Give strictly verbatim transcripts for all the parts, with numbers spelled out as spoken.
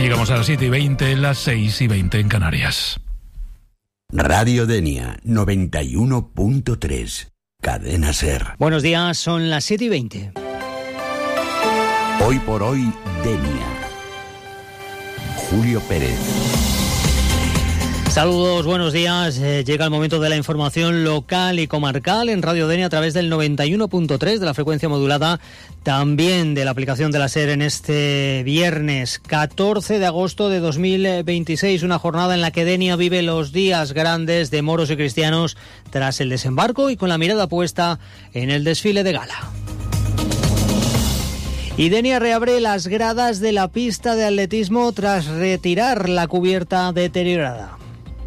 Llegamos a las siete y veinte, las seis y veinte en Canarias. Radio Denia noventa y uno punto tres, Cadena SER. Buenos días, son las siete y veinte. Hoy por hoy, Denia. Julio Pérez. Saludos, buenos días. Eh, llega el momento de la información local y comarcal en Radio Denia a través del noventa y uno punto tres de la frecuencia modulada, también de la aplicación de la SER en este viernes catorce de agosto de dos mil veintiséis, una jornada en la que Denia vive los días grandes de moros y cristianos tras el desembarco y con la mirada puesta en el desfile de gala. Y Denia reabre las gradas de la pista de atletismo tras retirar la cubierta deteriorada.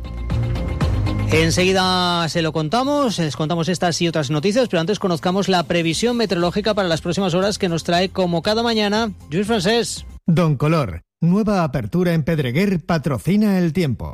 Enseguida se lo contamos, les contamos estas y otras noticias, pero antes conozcamos la previsión meteorológica para las próximas horas que nos trae, como cada mañana, Lluís Francés. Don Color, nueva apertura en Pedreguer, patrocina el tiempo.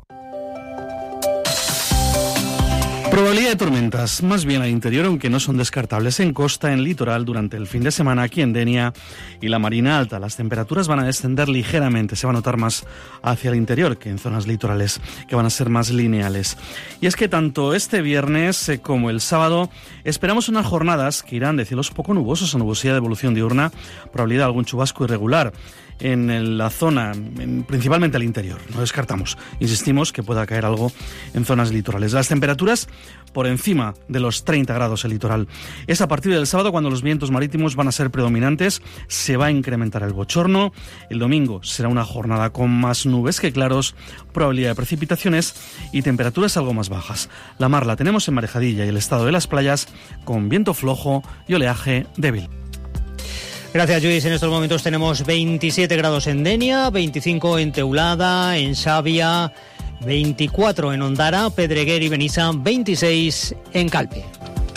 Probabilidad de tormentas, más bien al interior, aunque no son descartables en costa, en litoral, durante el fin de semana aquí en Denia y la Marina Alta. Las temperaturas van a descender ligeramente, se va a notar más hacia el interior que en zonas litorales, que van a ser más lineales. Y es que tanto este viernes como el sábado esperamos unas jornadas que irán de cielos poco nubosos a nubosidad de evolución diurna, probabilidad de algún chubasco irregular en la zona, en, principalmente al interior. No descartamos, insistimos, que pueda caer algo en zonas litorales. Las temperaturas por encima de los treinta grados el litoral. Es a partir del sábado cuando los vientos marítimos van a ser predominantes, se va a incrementar el bochorno. El domingo será una jornada con más nubes que claros, probabilidad de precipitaciones y temperaturas algo más bajas. La mar la tenemos en Marejadilla y el estado de las playas con viento flojo y oleaje débil. Gracias, Lluís. En estos momentos tenemos veintisiete grados en Denia, veinticinco en Teulada, en Xàbia, veinticuatro en Ondara, Pedreguer y Benissa, veintiséis en Calpe.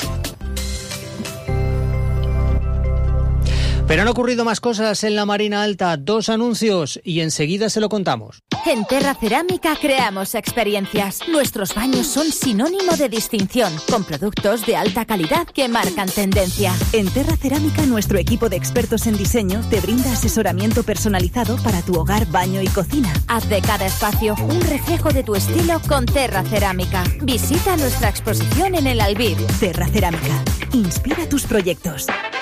Pero han ocurrido más cosas en la Marina Alta, dos anuncios y enseguida se lo contamos. En Terra Cerámica creamos experiencias. Nuestros baños son sinónimo de distinción, con productos de alta calidad que marcan tendencia. En Terra Cerámica, nuestro equipo de expertos en diseño te brinda asesoramiento personalizado para tu hogar, baño y cocina. Haz de cada espacio un reflejo de tu estilo con Terra Cerámica. Visita nuestra exposición en el Albir. Terra Cerámica. Inspira tus proyectos.